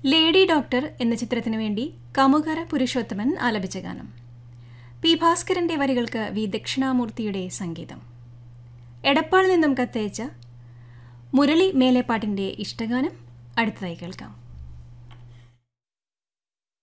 Lady doctor എന്ന ചിത്രത്തിനു വേണ്ടി കമുകര പുരുഷോത്തമൻ ആലപിച്ച ഗാനം. പി ഭാസ്കരന്റെ വരികൾക്ക് വി ദക്ഷിണാമൂർത്തിയുടെ സംഗീതം. എടപ്പാളിൽ നിന്നും കത്തയച്ച മുരളി മേലേപ്പാട്ടിന്റെ ഇഷ്ടഗാനം അടുത്തതായി കേൾക്കാം.